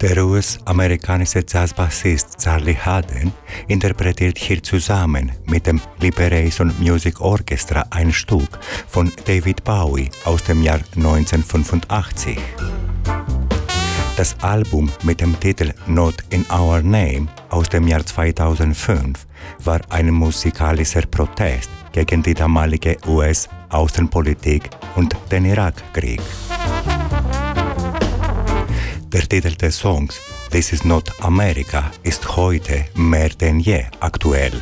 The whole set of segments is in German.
Der US-amerikanische Jazzbassist Charlie Haden interpretiert hier zusammen mit dem Liberation Music Orchestra ein Stück von David Bowie aus dem Jahr 1985. Das Album mit dem Titel Not in Our Name aus dem Jahr 2005 war ein musikalischer Protest gegen die damalige US-Außenpolitik und den Irakkrieg. Der Titel des Songs This is not America ist heute mehr denn je aktuell.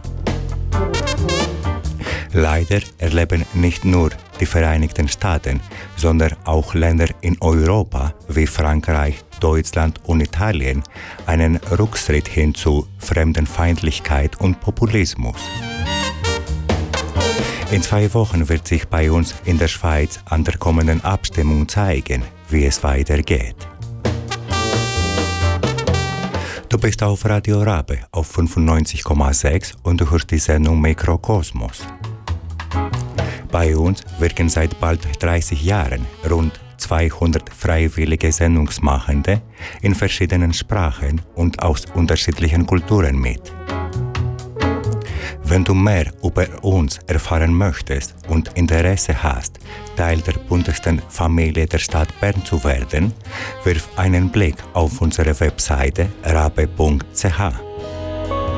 Leider erleben nicht nur die Vereinigten Staaten, sondern auch Länder in Europa wie Frankreich, Deutschland und Italien einen Rückschritt hin zu Fremdenfeindlichkeit und Populismus. In 2 Wochen wird sich bei uns in der Schweiz an der kommenden Abstimmung zeigen, wie es weitergeht. Du bist auf Radio Rabe auf 95,6 und du hörst die Sendung Mikrokosmos. Bei uns wirken seit bald 30 Jahren rund 200 freiwillige Sendungsmachende in verschiedenen Sprachen und aus unterschiedlichen Kulturen mit. Wenn du mehr über uns erfahren möchtest und Interesse hast, Teil der buntesten Familie der Stadt Bern zu werden, wirf einen Blick auf unsere Webseite rabe.ch.